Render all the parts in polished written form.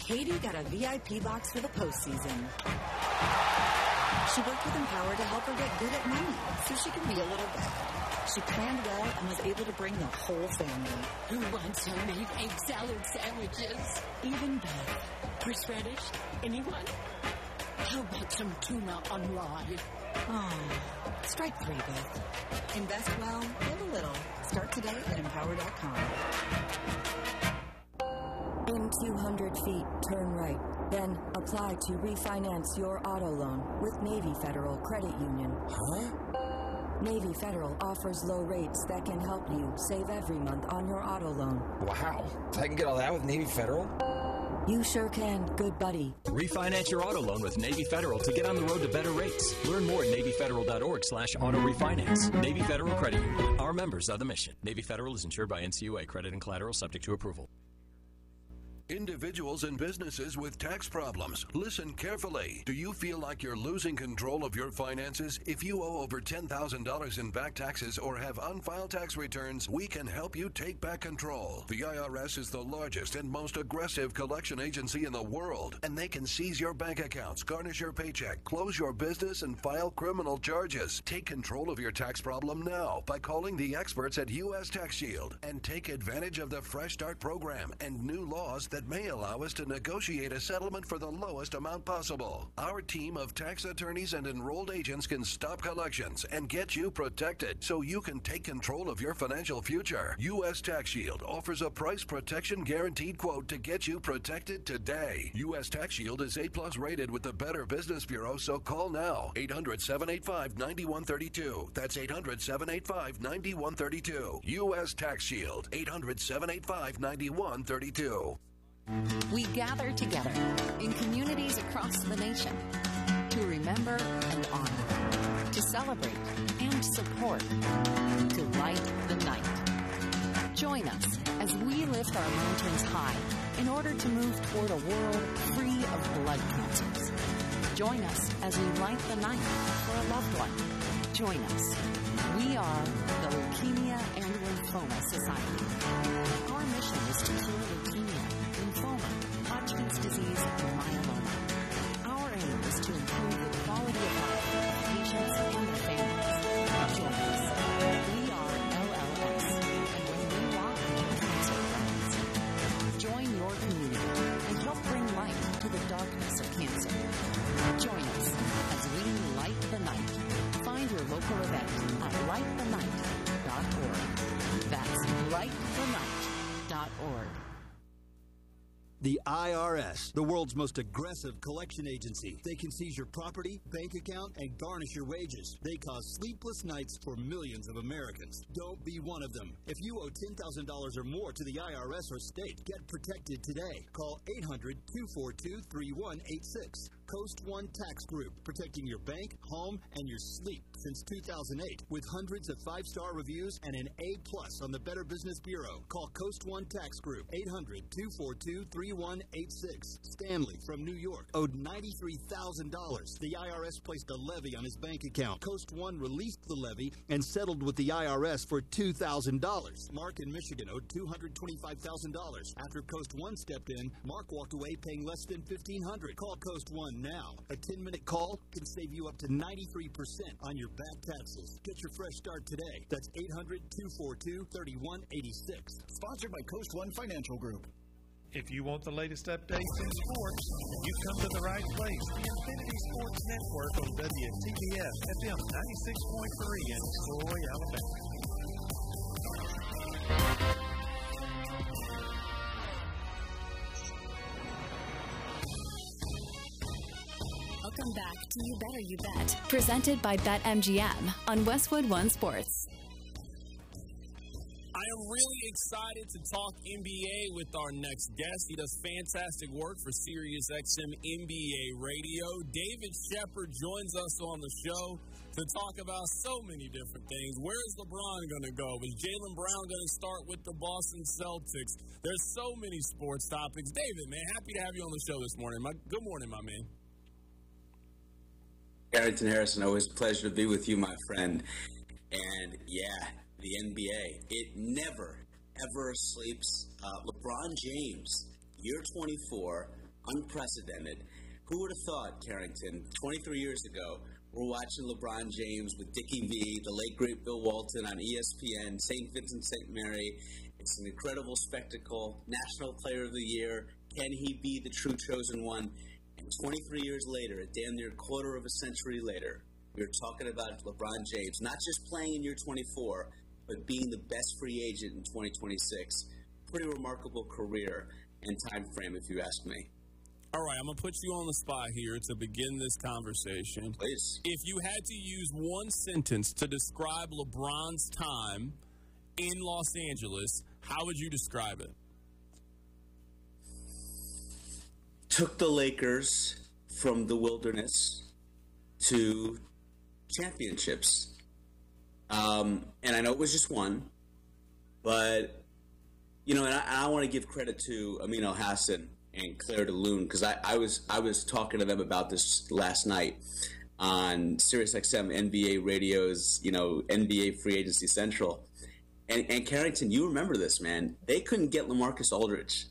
Katie got a VIP box for the postseason. She worked with Empower to help her get good at money so she can be a little bad. She planned well and was able to bring the whole family. Who wants homemade egg salad sandwiches? Even Beth. Horseradish? Anyone? How about some tuna on rye? Oh, strike 3, Beth. Invest well, live a little. Start today at Empower.com. In 200 feet, turn right. Then apply to refinance your auto loan with Navy Federal Credit Union. Huh? Navy Federal offers low rates that can help you save every month on your auto loan. Wow. So I can get all that with Navy Federal? You sure can, good buddy. Refinance your auto loan with Navy Federal to get on the road to better rates. Learn more at NavyFederal.org/auto refinance. Navy Federal Credit Union. Our members are the mission. Navy Federal is insured by NCUA. Credit and collateral subject to approval. Individuals and businesses with tax problems, listen carefully. Do you feel like you're losing control of your finances? If you owe over $10,000 in back taxes or have unfiled tax returns, we can help you take back control. The IRS is the largest and most aggressive collection agency in the world, and they can seize your bank accounts, garnish your paycheck, close your business, and file criminal charges. Take control of your tax problem now by calling the experts at U.S. Tax Shield and take advantage of the Fresh Start program and new laws that may allow us to negotiate a settlement for the lowest amount possible. Our team of tax attorneys and enrolled agents can stop collections and get you protected so you can take control of your financial future. U.S. Tax Shield offers a price protection guaranteed quote to get you protected today. U.S. Tax Shield is A+ rated with the Better Business Bureau, so call now. 800-785-9132. That's 800-785-9132. U.S. Tax Shield. 800-785-9132. We gather together in communities across the nation to remember and honor, to celebrate and support, to light the night. Join us as we lift our mountains high in order to move toward a world free of blood cancers. Join us as we light the night for a loved one. Join us. We are the Leukemia and Lymphoma Society. Our mission is to cure leukemia, lymphoma, Hodgkin's disease, and myeloma. Our aim is to improve the quality of life of patients and their families. Join us. We are LLS, and when we walk, cancer runs. Join your community and help bring light to the darkness of cancer. Join us as we light the night. Find your local event at lightthenight.org. That's lightthenight.org. The IRS, the world's most aggressive collection agency. They can seize your property, bank account, and garnish your wages. They cause sleepless nights for millions of Americans. Don't be one of them. If you owe $10,000 or more to the IRS or state, get protected today. Call 800-242-3186. Coast One Tax Group, protecting your bank, home, and your sleep since 2008. With hundreds of 5-star reviews and an A+ on the Better Business Bureau. Call Coast One Tax Group, 800-242-3186. Stanley from New York owed $93,000. The IRS placed a levy on his bank account. Coast One released the levy and settled with the IRS for $2,000. Mark in Michigan owed $225,000. After Coast One stepped in, Mark walked away paying less than $1,500. Call Coast One now. A 10-minute call can save you up to 93% on your back taxes. Get your fresh start today. That's 800-242-3186. Sponsored by Coast One Financial Group. If you want the latest updates in sports, you've come to the right place. The Infinity Sports Network on WTBS FM 96.3 in Troy, Alabama. Welcome back to You Better You Bet, presented by BetMGM on Westwood One Sports. I am really excited to talk NBA with our next guest. He does fantastic work for SiriusXM NBA Radio. David Shepard joins us on the show to talk about so many different things. Where is LeBron going to go? Is Jaylen Brown going to start with the Boston Celtics? There's so many sports topics. David, man, happy to have you on the show this morning. Good morning, my man. Garrison Harrison, always a pleasure to be with you, my friend. And yeah, the NBA, it never, ever sleeps. LeBron James, year 24, unprecedented. Who would have thought, Carrington, 23 years ago, we're watching LeBron James with Dickie V, the late great Bill Walton on ESPN, St. Vincent St. Mary. It's an incredible spectacle. National Player of the Year. Can he be the true chosen one? And 23 years later, a damn near quarter of a century later, we're talking about LeBron James, not just playing in year 24, but being the best free agent in 2026. Pretty remarkable career and time frame, if you ask me. All right, I'm going to put you on the spot here to begin this conversation. Please. If you had to use one sentence to describe LeBron's time in Los Angeles, how would you describe it? Took the Lakers from the wilderness to championships. And I know it was just one, but, and I want to give credit to Amin Elhassan and Claire DeLune, because I was talking to them about this last night on SiriusXM NBA Radio's, NBA Free Agency Central. And Carrington, you remember this, man. They couldn't get LaMarcus Aldridge,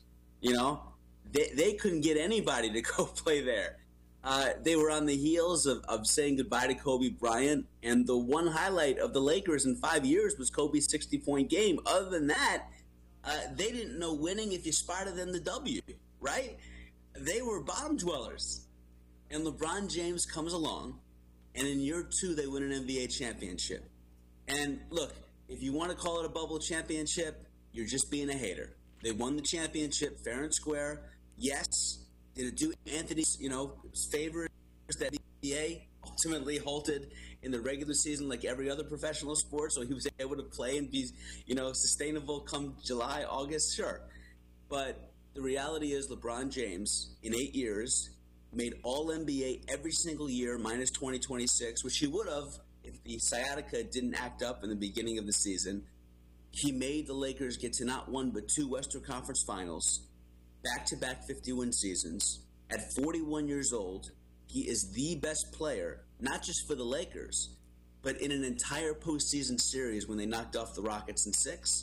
They couldn't get anybody to go play there. They were on the heels of saying goodbye to Kobe Bryant, and the one highlight of the Lakers in 5 years was Kobe's 60-point game. Other than that, they didn't know winning if you spotted them the W, right? They were bottom dwellers. And LeBron James comes along, and in year 2, they win an NBA championship. And look, if you want to call it a bubble championship, you're just being a hater. They won the championship fair and square. Yes. Did it do Anthony's, favor that the NBA ultimately halted in the regular season like every other professional sport, so he was able to play and be, sustainable come July, August? Sure. But the reality is LeBron James, in 8 years, made All-NBA every single year minus 2026, which he would have if the sciatica didn't act up in the beginning of the season. He made the Lakers get to not one but 2 Western Conference Finals, back-to-back 50-win seasons. At 41 years old, he is the best player, not just for the Lakers, but in an entire postseason series when they knocked off the Rockets in 6.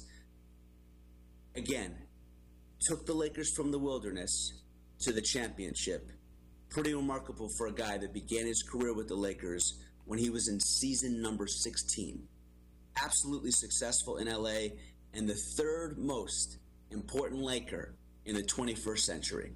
Again, took the Lakers from the wilderness to the championship. Pretty remarkable for a guy that began his career with the Lakers when he was in season number 16. Absolutely successful in LA, and the third most important Laker in the 21st century.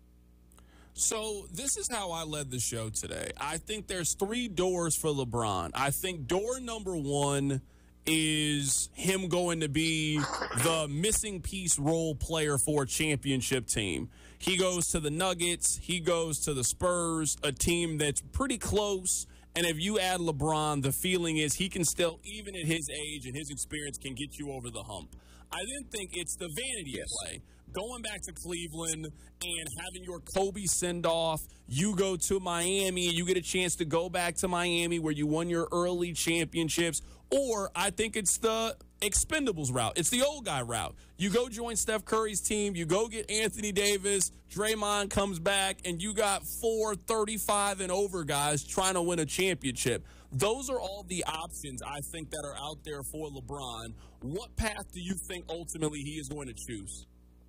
So this is how I led the show today. I think there's 3 doors for LeBron. I think door number 1 is him going to be the missing piece role player for a championship team. He goes to the Nuggets. He goes to the Spurs, a team that's pretty close. And if you add LeBron, the feeling is he can still, even at his age and his experience, can get you over the hump. I then think it's the vanity play. Going back to Cleveland and having your Kobe send-off, you go to Miami and you get a chance to go back to Miami where you won your early championships. Or I think it's the Expendables route. It's the old guy route. You go join Steph Curry's team. You go get Anthony Davis. Draymond comes back, and you got 4 35 and over guys trying to win a championship. Those are all the options I think that are out there for LeBron. What path do you think ultimately he is going to choose?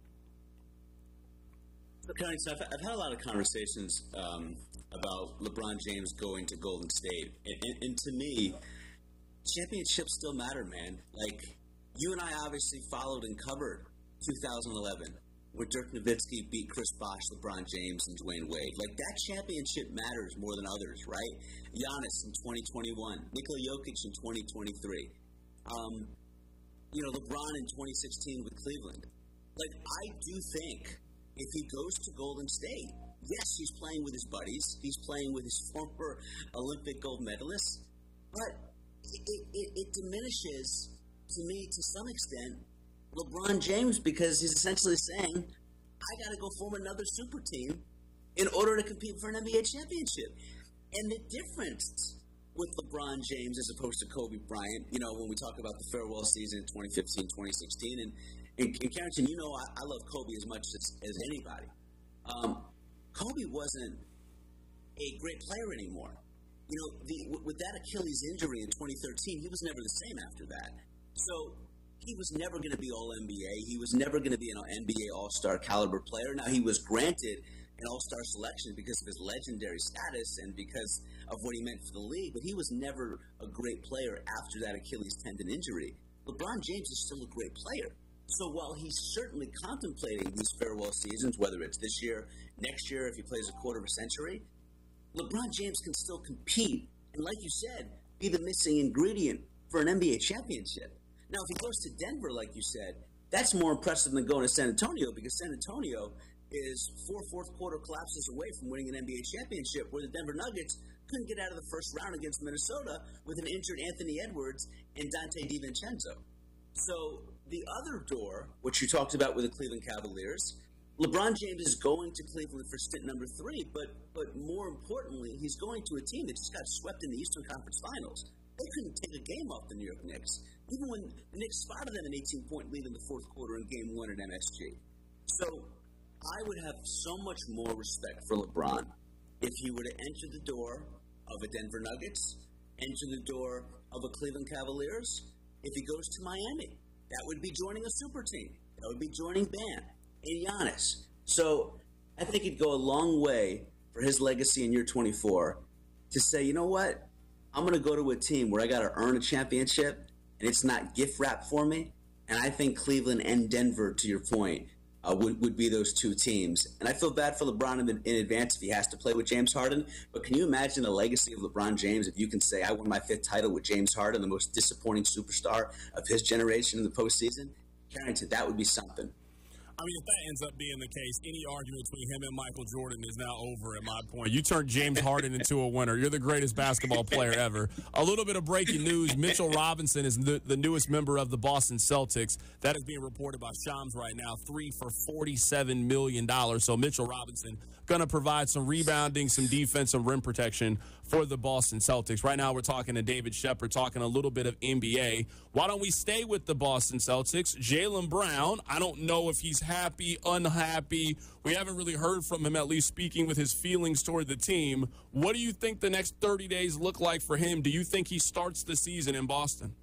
Okay, so I've had a lot of conversations about LeBron James going to Golden State. And to me, championships still matter, man. Like, you and I obviously followed and covered 2011 where Dirk Nowitzki beat Chris Bosh, LeBron James, and Dwayne Wade. Like, that championship matters more than others, right? Giannis in 2021, Nikola Jokic in 2023, LeBron in 2016 with Cleveland. Like, I do think if he goes to Golden State, yes, he's playing with his buddies. He's playing with his former Olympic gold medalists. But it diminishes, to me, to some extent, LeBron James, because he's essentially saying, I got to go form another super team in order to compete for an NBA championship. And the difference with LeBron James as opposed to Kobe Bryant, when we talk about the farewell season in 2015, 2016, and Carrington, I love Kobe as much as anybody. Kobe wasn't a great player anymore. With that Achilles injury in 2013, he was never the same after that. So he was never going to be All-NBA. He was never going to be an NBA All-Star caliber player. Now, he was granted an all-star selection because of his legendary status and because of what he meant for the league, but he was never a great player after that Achilles tendon injury. LeBron James is still a great player. So while he's certainly contemplating these farewell seasons, whether it's this year, next year, if he plays a quarter of a century, LeBron James can still compete and, like you said, be the missing ingredient for an NBA championship. Now, if he goes to Denver, like you said, that's more impressive than going to San Antonio, because San Antonio is 4 fourth-quarter collapses away from winning an NBA championship, where the Denver Nuggets couldn't get out of the first round against Minnesota with an injured Anthony Edwards and Dante DiVincenzo. So the other door, which you talked about with the Cleveland Cavaliers, LeBron James is going to Cleveland for stint number 3, but more importantly, he's going to a team that just got swept in the Eastern Conference Finals. They couldn't take a game off the New York Knicks, even when the Knicks spotted them an 18-point lead in the fourth quarter in Game 1 at MSG. So I would have so much more respect for LeBron if he were to enter the door of a Denver Nuggets, enter the door of a Cleveland Cavaliers. If he goes to Miami, that would be joining a super team. That would be joining Bam and Giannis. So I think it'd go a long way for his legacy in year 24 to say, you know what? I'm going to go to a team where I got to earn a championship, and it's not gift wrap for me. And I think Cleveland and Denver, to your point, would be those two teams. And I feel bad for LeBron in advance if he has to play with James Harden. But can you imagine the legacy of LeBron James if you can say, I won my 5th title with James Harden, the most disappointing superstar of his generation in the postseason? Carrington, that would be something. I mean, if that ends up being the case, any argument between him and Michael Jordan is now over at my point. You turned James Harden into a winner. You're the greatest basketball player ever. A little bit of breaking news. Mitchell Robinson is the newest member of the Boston Celtics. That is being reported by Shams right now, 3 for $47 million. So Mitchell Robinson going to provide some rebounding, some defense, some rim protection for the Boston Celtics. Right now we're talking to David Shepard, talking a little bit of NBA. Why don't we stay with the Boston Celtics? Jaylen Brown, I don't know if he's happy, unhappy. We haven't really heard from him, at least speaking with his feelings toward the team. What do you think the next 30 days look like for him? Do you think he starts the season in Boston?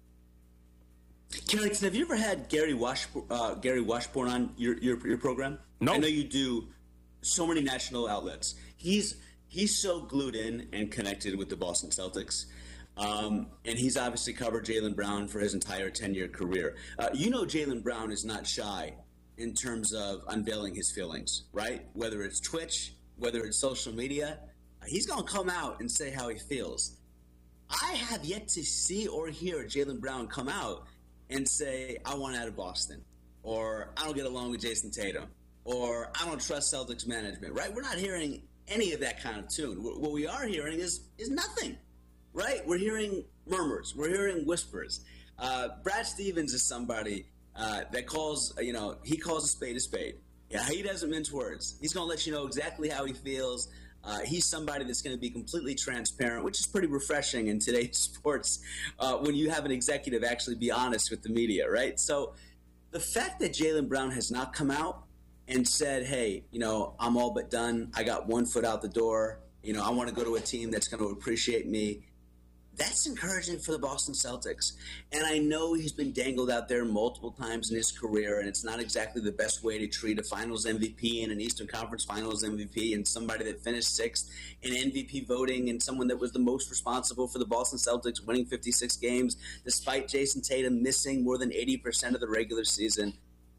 Carrington, have you ever had Gary Washburn on your program? No. I know you do so many national outlets. He's so glued in and connected with the Boston Celtics. And he's obviously covered Jaylen Brown for his entire 10-year career. Jaylen Brown is not shy in terms of unveiling his feelings, right? Whether it's Twitch, whether it's social media, he's going to come out and say how he feels. I have yet to see or hear Jaylen Brown come out and say, I want out of Boston, or I don't get along with Jason Tatum, or I don't trust Celtics management, right? We're not hearing any of that kind of tune. What we are hearing is nothing, right? We're hearing murmurs. We're hearing whispers. Brad Stevens is somebody that calls, he calls a spade a spade. Yeah, he doesn't mince words. He's going to let you know exactly how he feels. He's somebody that's going to be completely transparent, which is pretty refreshing in today's sports when you have an executive actually be honest with the media, right? So the fact that Jaylen Brown has not come out and said, hey, I'm all but done. I got one foot out the door. I want to go to a team that's going to appreciate me. That's encouraging for the Boston Celtics. And I know he's been dangled out there multiple times in his career, and it's not exactly the best way to treat a Finals MVP and an Eastern Conference Finals MVP and somebody that finished 6th in MVP voting and someone that was the most responsible for the Boston Celtics winning 56 games despite Jason Tatum missing more than 80% of the regular season.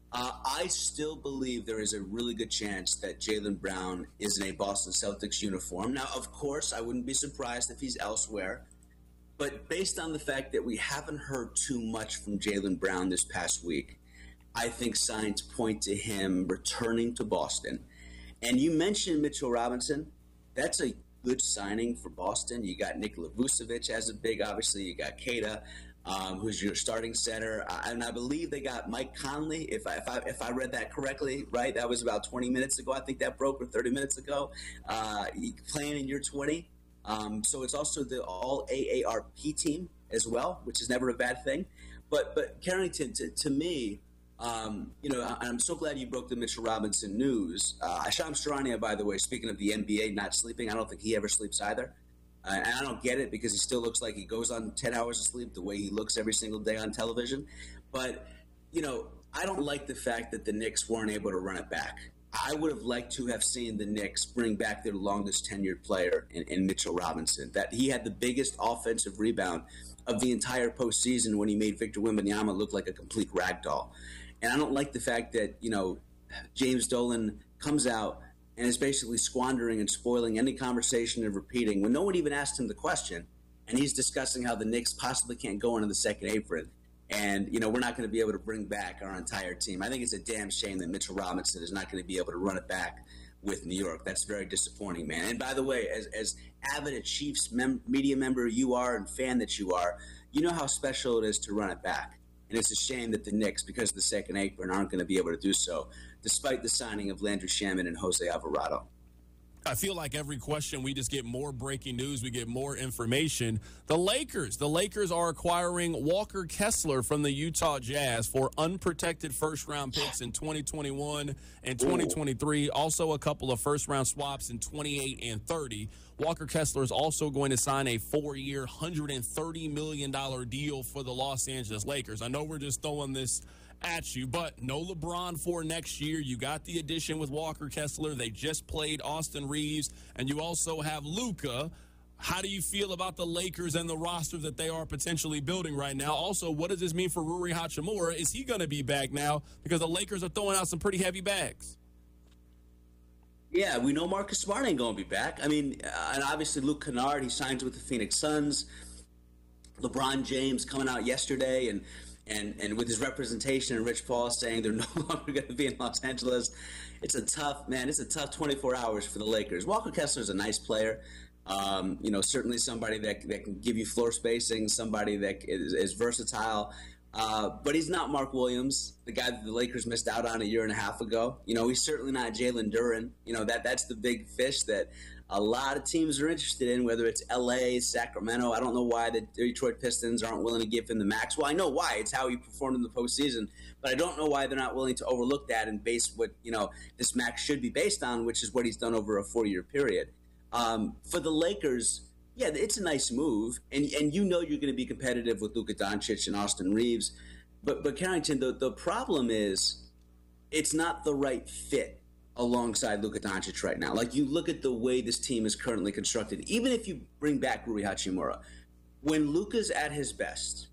I still believe there is a really good chance that Jaylen Brown is in a Boston Celtics uniform. Now, of course, I wouldn't be surprised if he's elsewhere. But based on the fact that we haven't heard too much from Jaylen Brown this past week, I think signs point to him returning to Boston. And you mentioned Mitchell Robinson. That's a good signing for Boston. You got Nikola Vucevic as a big, obviously. You got Keita, who's your starting center. And I believe they got Mike Conley, if I read that correctly, right? That was about 20 minutes ago. I think that broke, or 30 minutes ago. Playing in year 20. So it's also the all-AARP team as well, which is never a bad thing. But Carrington, to me, I'm so glad you broke the Mitchell Robinson news. Shams Charania, by the way, speaking of the NBA not sleeping, I don't think he ever sleeps either. And I don't get it because he still looks like he goes on 10 hours of sleep the way he looks every single day on television. But, I don't like the fact that the Knicks weren't able to run it back. I would have liked to have seen the Knicks bring back their longest tenured player in Mitchell Robinson. That he had the biggest offensive rebound of the entire postseason when he made Victor Wembanyama look like a complete ragdoll. And I don't like the fact that, James Dolan comes out and is basically squandering and spoiling any conversation and repeating when no one even asked him the question. And he's discussing how the Knicks possibly can't go into the second apron. And, we're not going to be able to bring back our entire team. I think it's a damn shame that Mitchell Robinson is not going to be able to run it back with New York. That's very disappointing, man. And by the way, as avid a Chiefs media member you are and fan that you are, you know how special it is to run it back. And it's a shame that the Knicks, because of the second apron, aren't going to be able to do so, despite the signing of Landry Shamet and Jose Alvarado. I feel like every question we just get more breaking news, we get more information. The Lakers are acquiring Walker Kessler from the Utah Jazz for unprotected first-round picks in 2021 and 2023. Also a couple of first-round swaps in 28 and 30. Walker Kessler is also going to sign a 4-year, $130 million deal for the Los Angeles Lakers. I know we're just throwing this at you, but no LeBron for next year. You got the addition with Walker Kessler. They just played Austin Reeves, and you also have Luka. How do you feel about the Lakers and the roster that they are potentially building right now? Also, what does this mean for Rui Hachimura? Is he going to be back now? Because the Lakers are throwing out some pretty heavy bags. Yeah, we know Marcus Smart ain't going to be back. I mean, and obviously Luke Kennard, he signs with the Phoenix Suns. LeBron James coming out yesterday and with his representation and Rich Paul saying they're no longer going to be in Los Angeles. It's a tough 24 hours for the Lakers. Walker Kessler is a nice player. Certainly somebody that can give you floor spacing, somebody that is versatile. But he's not Mark Williams, the guy that the Lakers missed out on a year and a half ago. He's certainly not Jalen Duren. That's the big fish that a lot of teams are interested in, whether it's L.A., Sacramento. I don't know why the Detroit Pistons aren't willing to give him the max. Well, I know why. It's how he performed in the postseason. But I don't know why they're not willing to overlook that and base what, this max should be based on, which is what he's done over a 4-year period. For the Lakers, yeah, it's a nice move. And you're going to be competitive with Luka Doncic and Austin Reeves. But Carrington, the problem is it's not the right fit alongside Luka Doncic right now. Like, you look at the way this team is currently constructed, even if you bring back Rui Hachimura, when Luka's at his best,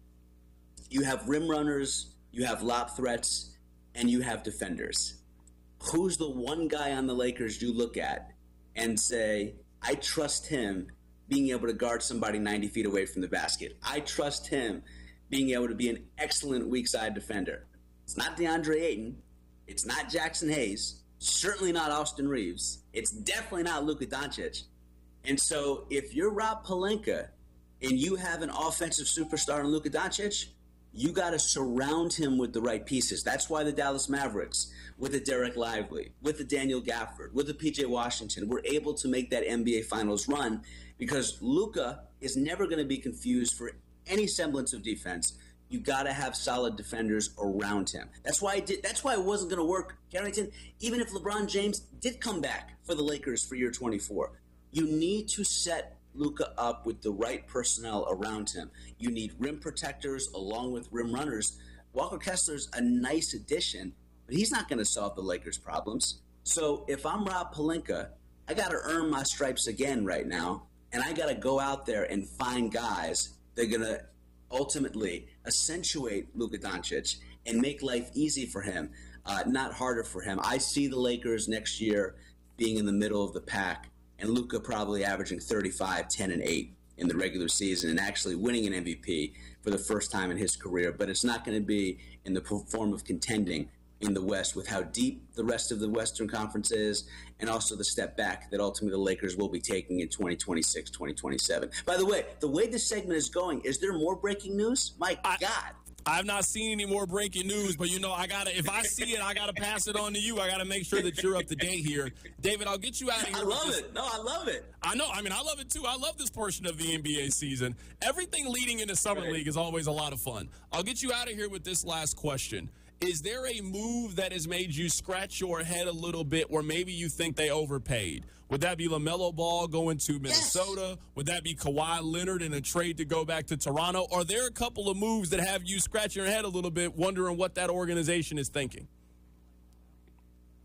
you have rim runners, you have lob threats, and you have defenders. Who's the one guy on the Lakers you look at and say, I trust him being able to guard somebody 90 feet away from the basket. I trust him being able to be an excellent weak side defender. It's not DeAndre Ayton. It's not Jackson Hayes. Certainly not Austin Reeves. It's definitely not Luka Doncic. And so if you're Rob Pelinka and you have an offensive superstar in Luka Doncic, you got to surround him with the right pieces. That's why the Dallas Mavericks, with the Derek Lively, with the Daniel Gafford, with the PJ Washington, were able to make that NBA Finals run, because Luka is never going to be confused for any semblance of defense. You got to have solid defenders around him. That's why it wasn't going to work, Carrington. Even if LeBron James did come back for the Lakers for year 24, you need to set Luka up with the right personnel around him. You need rim protectors along with rim runners. Walker Kessler's a nice addition, but he's not going to solve the Lakers' problems. So if I'm Rob Pelinka, I got to earn my stripes again right now, and I got to go out there and find guys that are going to ultimately accentuate Luka Doncic and make life easy for him, not harder for him. I see the Lakers next year being in the middle of the pack, and Luka probably averaging 35, 10, and 8 in the regular season and actually winning an MVP for the first time in his career. But it's not going to be in the form of contending in the West with how deep the rest of the Western Conference is, and also the step back that ultimately the Lakers will be taking in 2026, 2027. By the way this segment is going, is there more breaking news? My God. I've not seen any more breaking news, but if I see it, I gotta pass it on to you. I gotta make sure that you're up to date here. David, I'll get you out of here. I love it. No, I love it. I know. I mean, I love it too. I love this portion of the NBA season. Everything leading into Summer League is always a lot of fun. I'll get you out of here with this last question. Is there a move that has made you scratch your head a little bit where maybe you think they overpaid? Would that be LaMelo Ball going to Minnesota? Yes. Would that be Kawhi Leonard in a trade to go back to Toronto? Are there a couple of moves that have you scratching your head a little bit, wondering what that organization is thinking?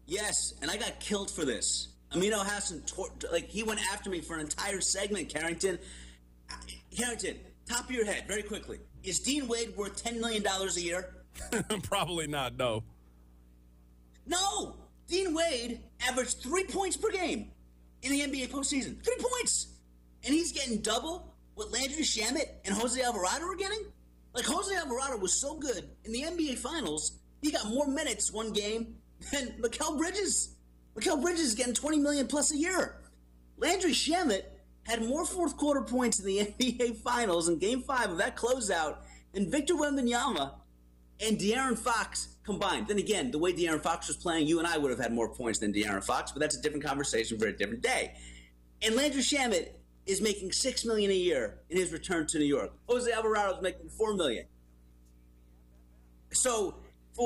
Yes, and I got killed for this. Amino Hassan, he went after me for an entire segment, Carrington. Carrington, top of your head, very quickly. Is Dean Wade worth $10 million a year? Probably not, no. No! Dean Wade averaged 3 points per game in the NBA postseason. 3 points! And he's getting double what Landry Shamet and Jose Alvarado are getting? Like, Jose Alvarado was so good in the NBA Finals, he got more minutes one game than Mikal Bridges. Mikal Bridges is getting $20 million plus a year. Landry Shamet had more fourth quarter points in the NBA Finals in Game 5 of that closeout than Victor Wembanyama and De'Aaron Fox combined. Then again, the way De'Aaron Fox was playing, you and I would have had more points than De'Aaron Fox, but that's a different conversation for a different day. And Landry Shamet is making $6 million a year in his return to New York. Jose Alvarado is making $4 million. So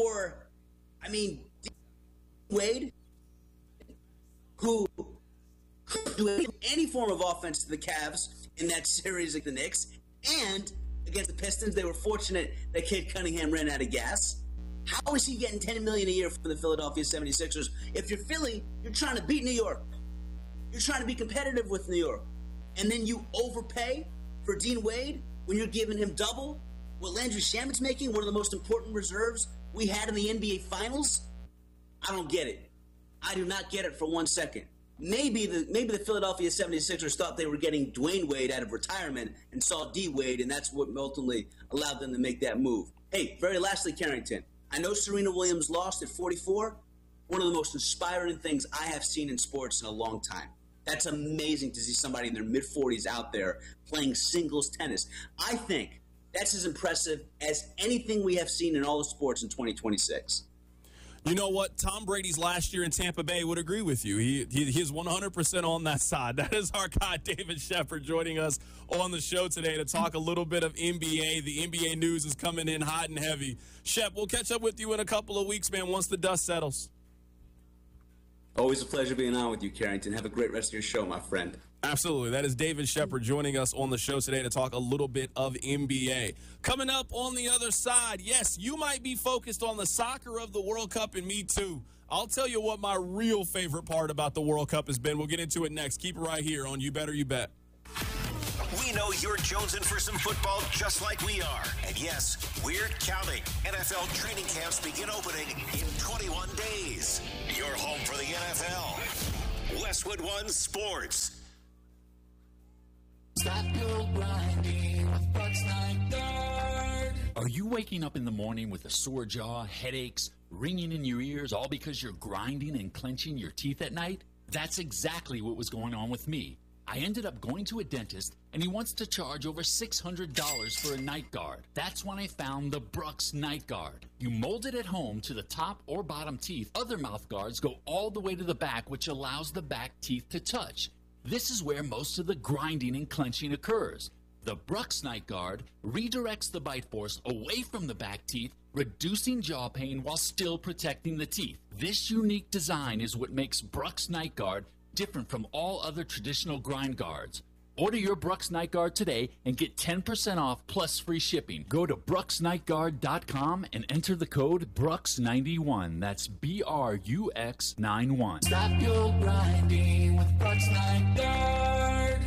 Wade, who do any form of offense to the Cavs in that series like the Knicks, and against the Pistons, they were fortunate that Cade Cunningham ran out of gas. How is he getting $10 million a year from the Philadelphia 76ers? If you're Philly, you're trying to beat New York. You're trying to be competitive with New York. And then you overpay for Dean Wade when you're giving him double what Landry Shamet's making, one of the most important reserves we had in the NBA Finals? I don't get it. I do not get it for 1 second. Maybe the Philadelphia 76ers thought they were getting Dwayne Wade out of retirement and saw D Wade, and that's what ultimately allowed them to make that move. Hey, very lastly, Carrington, I know Serena Williams lost at 44. One of the most inspiring things I have seen in sports in a long time. That's amazing to see somebody in their mid-40s out there playing singles tennis. I think that's as impressive as anything we have seen in all the sports in 2026. You know what? Tom Brady's last year in Tampa Bay would agree with you. He's 100% on that side. That is our guy, David Shepard, joining us on the show today to talk a little bit of NBA. The NBA news is coming in hot and heavy. Shep, we'll catch up with you in a couple of weeks, man, once the dust settles. Always a pleasure being on with you, Carrington. Have a great rest of your show, my friend. Absolutely. That is David Shepard joining us on the show today to talk a little bit of NBA. Coming up on the other side, yes, you might be focused on the soccer of the World Cup, and me too. I'll tell you what my real favorite part about the World Cup has been. We'll get into it next. Keep it right here on You Better You Bet. We know you're jonesing for some football just like we are. And yes, we're counting. NFL training camps begin opening in 21 days. You're home for the NFL. Westwood One Sports. Stop your grinding with Bucks Night Guard. Are you waking up in the morning with a sore jaw, headaches, ringing in your ears, all because you're grinding and clenching your teeth at night? That's exactly what was going on with me. I ended up going to a dentist, and he wants to charge over $600 for a night guard. That's when I found the Brooks Night Guard. You mold it at home to the top or bottom teeth. Other mouth guards go all the way to the back, which allows the back teeth to touch. This is where most of the grinding and clenching occurs. The Brooks Night Guard redirects the bite force away from the back teeth, reducing jaw pain while still protecting the teeth. This unique design is what makes Brooks Night Guard different from all other traditional grind guards. Order your Brooks Night Guard today and get 10% off plus free shipping. Go to brooksnightguard.com and enter the code BRUX91. That's BRUX91. Stop your grinding with Brooks Night Guard.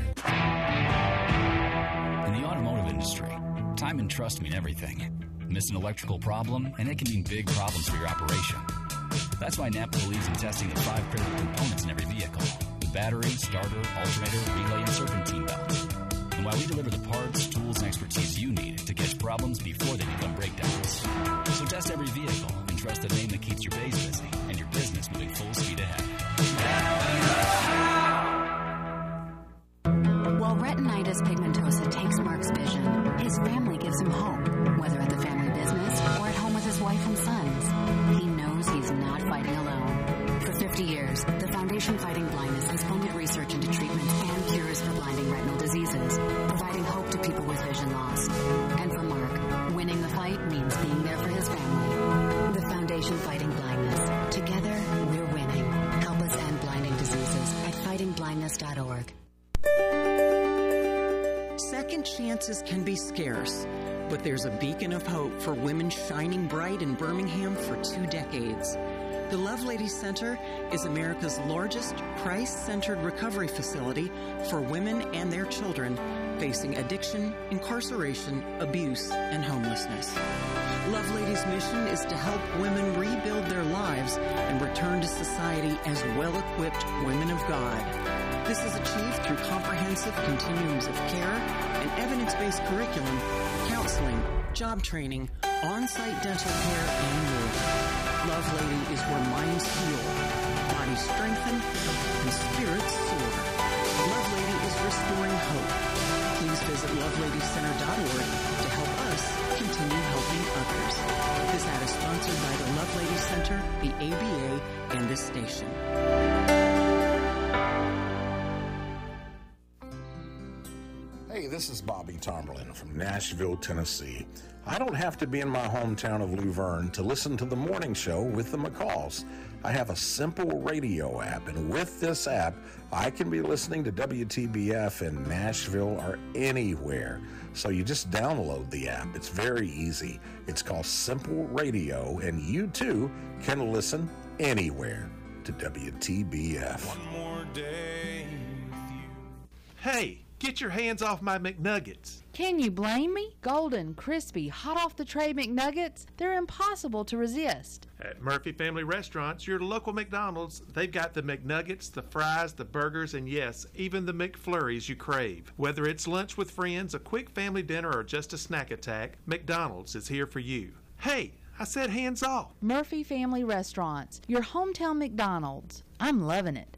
In the automotive industry, time and trust mean everything. Miss an electrical problem, and it can mean big problems for your operation. That's why NAPCO believes in testing the 5 critical components in every vehicle: the battery, starter, alternator, relay, and serpentine belt. And while we deliver the parts, tools, and expertise you need to catch problems before they become breakdowns. So test every vehicle and trust the name that keeps your bays busy and your business moving full speed ahead. While retinitis pigmentosa takes Mark's vision, his family gives him hope, whether at the family business or at home with his wife and sons. He knows he's not fighting alone. For 50 years, the Foundation Fighting Blindness has funded research into treatments and cures for blinding retinal diseases, providing hope to people with vision loss. And for Mark, winning the fight means being there for his family. The Foundation Fighting Blindness. Together, we're winning. Help us end blinding diseases at fightingblindness.org. Second chances can be scarce, but there's a beacon of hope for women shining bright in Birmingham for 2 decades. The Lovelady Center is America's largest Christ-centered recovery facility for women and their children facing addiction, incarceration, abuse, and homelessness. Lovelady's mission is to help women rebuild their lives and return to society as well-equipped women of God. This is achieved through comprehensive continuums of care and evidence-based curriculum, counseling, job training, on-site dental care, and more. Lovelady is where minds heal, bodies strengthen, and spirits soar. Lovelady is restoring hope. Please visit loveladycenter.org to help us continue helping others. This ad is sponsored by the Lovelady Center, the ABA, and this station. Hey, this is Bobby Tomberlin from Nashville, Tennessee. I don't have to be in my hometown of Luverne to listen to the morning show with the McCalls. I have a simple radio app, and with this app, I can be listening to WTBF in Nashville or anywhere. So you just download the app. It's very easy. It's called Simple Radio, and you too can listen anywhere to WTBF. One more day with you. Hey! Get your hands off my McNuggets. Can you blame me? Golden, crispy, hot off the tray McNuggets, they're impossible to resist. At Murphy Family Restaurants, your local McDonald's, they've got the McNuggets, the fries, the burgers, and yes, even the McFlurries you crave. Whether it's lunch with friends, a quick family dinner, or just a snack attack, McDonald's is here for you. Hey, I said hands off. Murphy Family Restaurants, your hometown McDonald's. I'm loving it.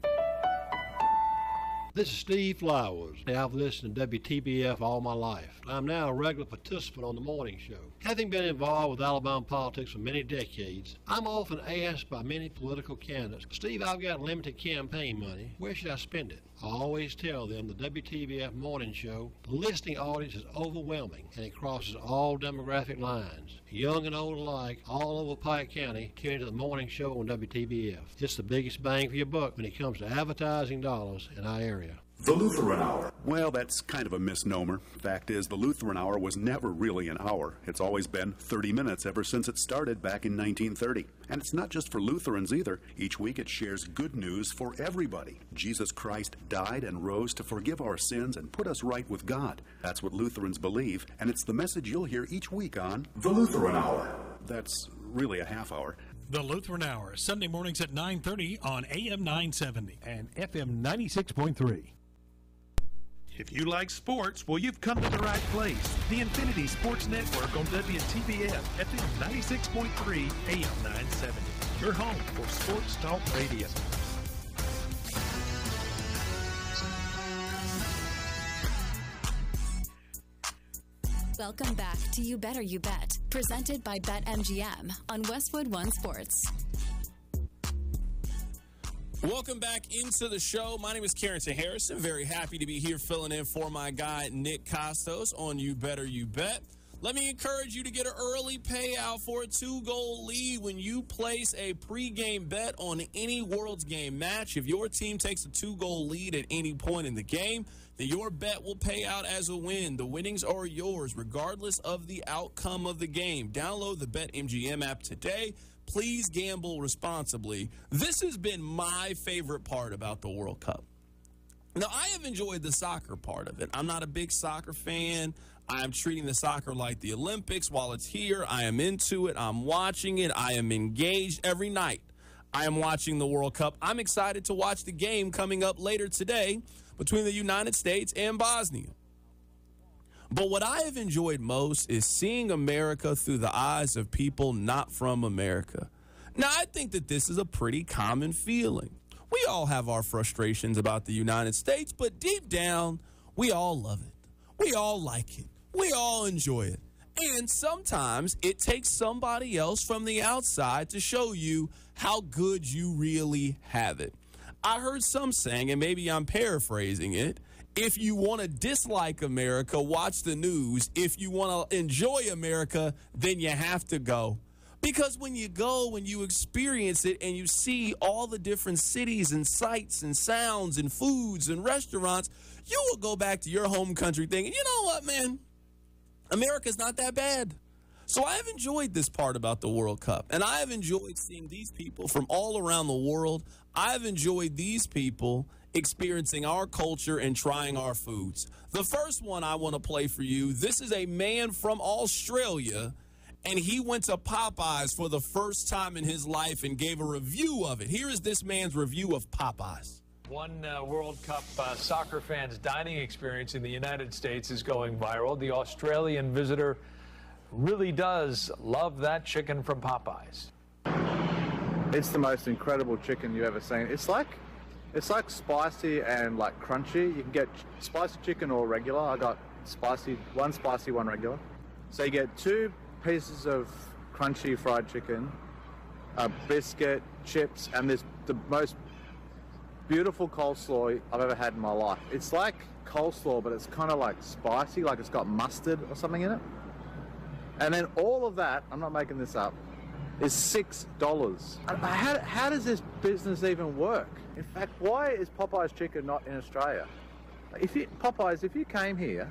This is Steve Flowers. I've listened to WTBF all my life. I'm now a regular participant on the morning show. Having been involved with Alabama politics for many decades, I'm often asked by many political candidates, Steve, I've got limited campaign money. Where should I spend it? I always tell them the WTBF morning show, the listening audience is overwhelming and it crosses all demographic lines. Young and old alike, all over Pike County, tune into the morning show on WTBF. It's the biggest bang for your buck when it comes to advertising dollars in our area. The Lutheran Hour. Well, that's kind of a misnomer. Fact is, the Lutheran Hour was never really an hour. It's always been 30 minutes ever since it started back in 1930. And it's not just for Lutherans either. Each week it shares good news for everybody. Jesus Christ died and rose to forgive our sins and put us right with God. That's what Lutherans believe, and it's the message you'll hear each week on The Lutheran Hour. That's really a half hour. The Lutheran Hour, Sunday mornings at 9:30 on AM 970 and FM 96.3. If you like sports, well, you've come to the right place. The Infinity Sports Network on WTBF, FM 96.3, AM 970. Your home for sports talk radio. Welcome back to You Better You Bet, presented by BetMGM on Westwood One Sports. Welcome back into the show. My name is Carrington Harrison. Very happy to be here filling in for my guy, Nick Costos, on You Better You Bet. Let me encourage you to get an early payout for a 2-goal lead when you place a pregame bet on any World's Game match. If your team takes a 2-goal lead at any point in the game, then your bet will pay out as a win. The winnings are yours, regardless of the outcome of the game. Download the BetMGM app today. Please gamble responsibly. This has been my favorite part about the World Cup. Now, I have enjoyed the soccer part of it. I'm not a big soccer fan. I'm treating the soccer like the Olympics. While it's here, I am into it. I'm watching it. I am engaged every night. I am watching the World Cup. I'm excited to watch the game coming up later today between the United States and Bosnia. But what I have enjoyed most is seeing America through the eyes of people not from America. Now, I think that this is a pretty common feeling. We all have our frustrations about the United States, but deep down, we all love it. We all like it. We all enjoy it. And sometimes it takes somebody else from the outside to show you how good you really have it. I heard some saying, and maybe I'm paraphrasing it, if you want to dislike America, watch the news. If you want to enjoy America, then you have to go. Because when you go and you experience it and you see all the different cities and sights and sounds and foods and restaurants, you will go back to your home country thinking, you know what, man? America's not that bad. So I have enjoyed this part about the World Cup, and I have enjoyed seeing these people from all around the world. I have enjoyed these people experiencing our culture and trying our foods. The first one I want to play for you, this is a man from Australia, and he went to Popeyes for the first time in his life and gave a review of it. Here is this man's review of Popeyes. One World Cup soccer fans' dining experience in the United States is going viral. The Australian visitor really does love that chicken from Popeyes. It's the most incredible chicken you've ever seen. It's like spicy and like crunchy. You can get spicy chicken or regular. I got spicy, one regular. So you get 2 pieces of crunchy fried chicken, a biscuit, chips, and there's the most beautiful coleslaw I've ever had in my life. It's like coleslaw, but it's kind of like spicy, like it's got mustard or something in it. And then all of that, I'm not making this up, is $6. How does this business even work? In fact, why is Popeye's chicken not in Australia? Popeyes, if you came here,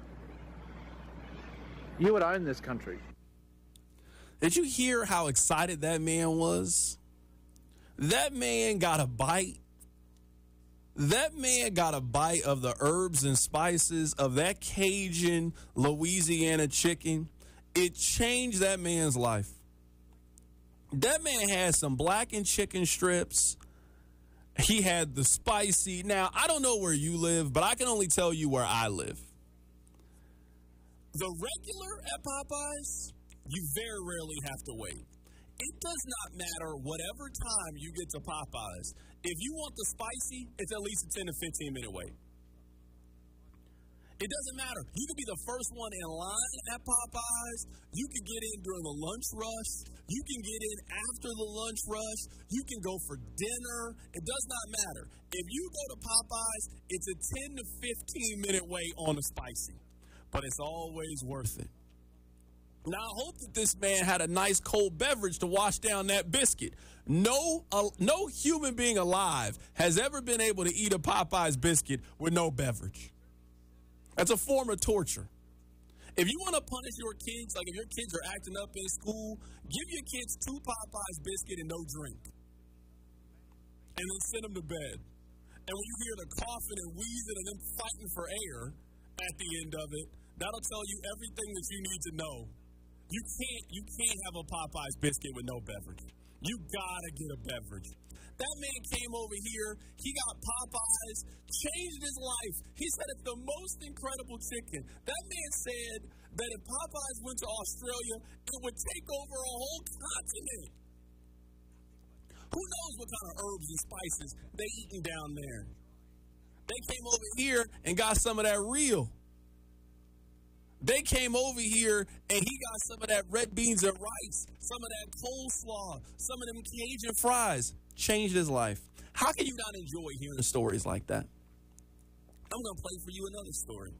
you would own this country. Did you hear how excited that man was? That man got a bite. That man got a bite of the herbs and spices of that Cajun Louisiana chicken. It changed that man's life. That man had some blackened chicken strips. He had the spicy. Now, I don't know where you live, but I can only tell you where I live. The regular at Popeyes, you very rarely have to wait. It does not matter whatever time you get to Popeyes. If you want the spicy, it's at least a 10 to 15 minute wait. It doesn't matter. You could be the first one in line at Popeyes. You can get in during the lunch rush. You can get in after the lunch rush. You can go for dinner. It does not matter. If you go to Popeyes, it's a 10 to 15 minute wait on the spicy. But it's always worth it. Now, I hope that this man had a nice cold beverage to wash down that biscuit. No human being alive has ever been able to eat a Popeyes biscuit with no beverage. That's a form of torture. If you want to punish your kids, like if your kids are acting up in school, give your kids 2 Popeyes biscuit and no drink. And then send them to bed. And when you hear the coughing and wheezing and them fighting for air at the end of it, that'll tell you everything that you need to know. You can't have a Popeyes biscuit with no beverage. You gotta get a beverage. That man came over here, he got Popeyes, changed his life. He said it's the most incredible chicken. That man said that if Popeyes went to Australia, it would take over a whole continent. Who knows what kind of herbs and spices they eating down there? They came over here and got some of that real. They came over here and he got some of that red beans and rice, some of that coleslaw, some of them Cajun fries. Changed his life. How can you not enjoy hearing stories like that? I'm going to play for you another story.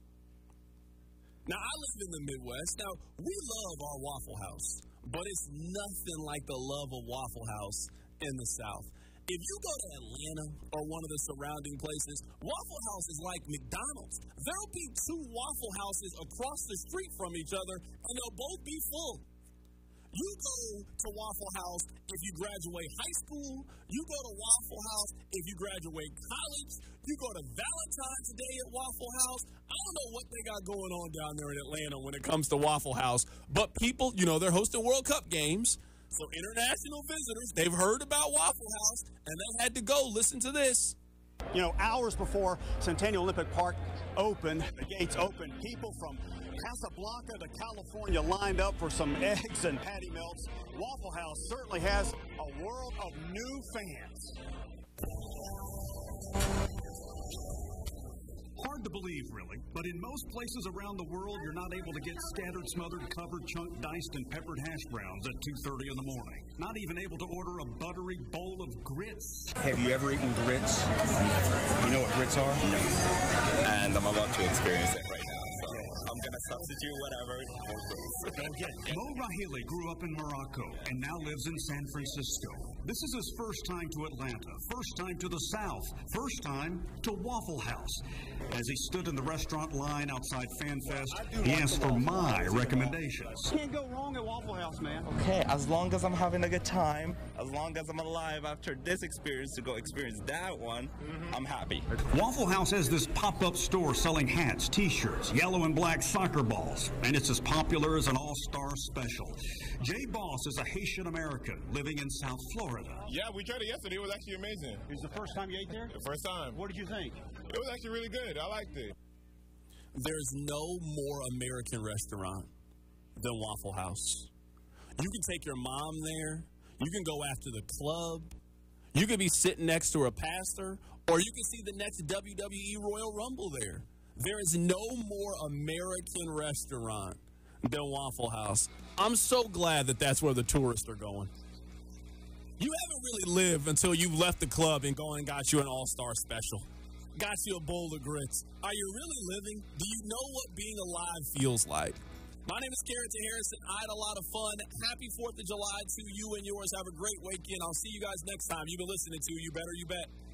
Now, I live in the Midwest. Now, we love our Waffle House, but it's nothing like the love of Waffle House in the South. If you go to Atlanta or one of the surrounding places, Waffle House is like McDonald's. There'll be 2 Waffle Houses across the street from each other, and they'll both be full. You go to Waffle House if you graduate high school. You go to Waffle House if you graduate college. You go to Valentine's Day at Waffle House. I don't know what they got going on down there in Atlanta when it comes to Waffle House. But people, they're hosting World Cup games. So international visitors, they've heard about Waffle House, and they had to go. Listen to this. Hours before Centennial Olympic Park opened, the gates opened, people from Casablanca to California lined up for some eggs and patty melts. Waffle House certainly has a world of new fans. Hard to believe, really, but in most places around the world, you're not able to get scattered, smothered, covered, chunked, diced, and peppered hash browns at 2:30 in the morning. Not even able to order a buttery bowl of grits. Have you ever eaten grits? You know what grits are? No. And I'm about to experience it right now, so I'm going to substitute whatever. Okay. Mo Rahili grew up in Morocco and now lives in San Francisco. This is his first time to Atlanta, first time to the South, first time to Waffle House. As he stood in the restaurant line outside FanFest, he asked for my recommendations. Can't go wrong at Waffle House, man. Okay, as long as I'm having a good time, as long as I'm alive after this experience to go experience that one, I'm happy. Waffle House has this pop-up store selling hats, t-shirts, yellow and black soccer balls, and it's as popular as an all-star special. Jay Boss is a Haitian American living in South Florida. Yeah, we tried it yesterday. It was actually amazing. It was the first time you ate there? The first time. What did you think? It was actually really good. I liked it. There's no more American restaurant than Waffle House. You can take your mom there. You can go after the club. You could be sitting next to a pastor, or you can see the next WWE Royal Rumble there. There is no more American restaurant than Waffle House. I'm so glad that that's where the tourists are going. You haven't really lived until you've left the club and gone and got you an all-star special. Got you a bowl of grits. Are you really living? Do you know what being alive feels like? My name is Carrington Harrison. I had a lot of fun. Happy 4th of July to you and yours. Have a great weekend. I'll see you guys next time. You've been listening to You Better You Bet.